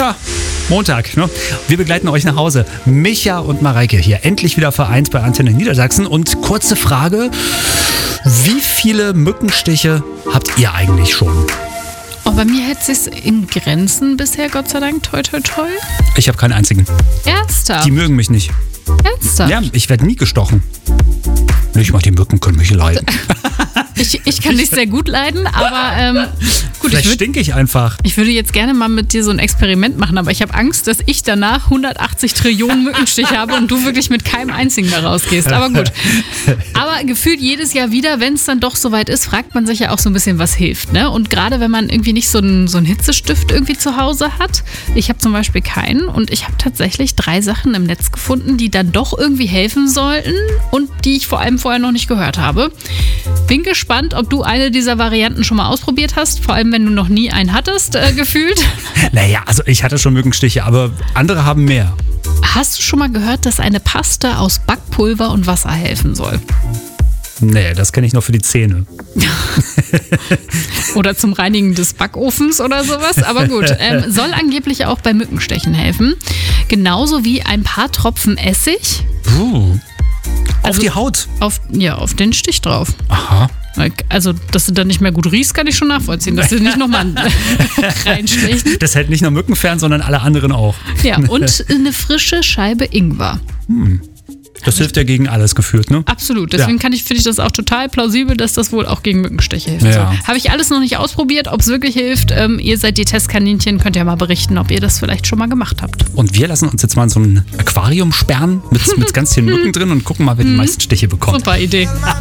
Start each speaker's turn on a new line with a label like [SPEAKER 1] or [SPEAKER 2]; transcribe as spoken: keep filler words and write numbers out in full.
[SPEAKER 1] Ja, Montag. Ne? Wir begleiten euch nach Hause. Micha und Mareike hier. Endlich wieder vereint bei Antenne Niedersachsen. Und kurze Frage. Wie viele Mückenstiche habt ihr eigentlich schon?
[SPEAKER 2] Oh, bei mir hält es sich in Grenzen bisher, Gott sei Dank. Toi, toi, toi.
[SPEAKER 1] Ich habe keinen einzigen.
[SPEAKER 2] Ernsthaft?
[SPEAKER 1] Die mögen mich nicht.
[SPEAKER 2] Ernsthaft?
[SPEAKER 1] Ja, ich werde nie gestochen. Nicht mal die Mücken können mich leiden.
[SPEAKER 2] Ich, ich kann dich sehr gut leiden, aber ähm, gut,
[SPEAKER 1] Vielleicht
[SPEAKER 2] ich, würd,
[SPEAKER 1] stinke ich einfach.
[SPEAKER 2] ich würde jetzt gerne mal mit dir so ein Experiment machen, aber ich habe Angst, dass ich danach hundertachtzig Trillionen Mückenstiche habe und du wirklich mit keinem einzigen da rausgehst. Aber gut. Aber gefühlt jedes Jahr wieder, wenn es dann doch soweit ist, fragt man sich ja auch so ein bisschen, was hilft. Ne? Und gerade wenn man irgendwie nicht so einen, so einen Hitzestift irgendwie zu Hause hat. Ich habe zum Beispiel keinen und ich habe tatsächlich drei Sachen im Netz gefunden, die dann doch irgendwie helfen sollten und die ich vor allem vorher noch nicht gehört habe. Bin gespannt, ob du eine dieser Varianten schon mal ausprobiert hast, vor allem wenn du noch nie einen hattest, äh, gefühlt.
[SPEAKER 1] Naja, also ich hatte schon Mückenstiche, aber andere haben mehr.
[SPEAKER 2] Hast du schon mal gehört, dass eine Paste aus Backpulver und Wasser helfen soll?
[SPEAKER 1] Nee, das kenne ich noch für die Zähne.
[SPEAKER 2] Oder zum Reinigen des Backofens oder sowas. Aber gut, ähm, soll angeblich auch bei Mückenstechen helfen. Genauso wie ein paar Tropfen Essig.
[SPEAKER 1] Uh, auf
[SPEAKER 2] Also-
[SPEAKER 1] die Haut.
[SPEAKER 2] Auf, ja, auf den Stich drauf.
[SPEAKER 1] Aha.
[SPEAKER 2] Also, dass du dann nicht mehr gut riechst, kann ich schon nachvollziehen. Dass du nicht nochmal reinstechen.
[SPEAKER 1] Das hält nicht nur Mücken fern, sondern alle anderen auch.
[SPEAKER 2] Ja, und eine frische Scheibe Ingwer.
[SPEAKER 1] Das hilft ja gegen alles gefühlt, ne?
[SPEAKER 2] Absolut. Deswegen
[SPEAKER 1] Ja.
[SPEAKER 2] kann ich, finde ich das auch total plausibel, dass das wohl auch gegen Mückenstiche hilft.
[SPEAKER 1] Ja.
[SPEAKER 2] So. Habe ich alles noch nicht ausprobiert, ob es wirklich hilft. Ähm, ihr seid die Testkaninchen, könnt ja mal berichten, ob ihr das vielleicht schon mal gemacht habt.
[SPEAKER 1] Und wir lassen uns jetzt mal in so ein Aquarium sperren mit, mit ganz vielen Mücken drin und gucken mal, wer die meisten Stiche bekommt.
[SPEAKER 2] Super Idee.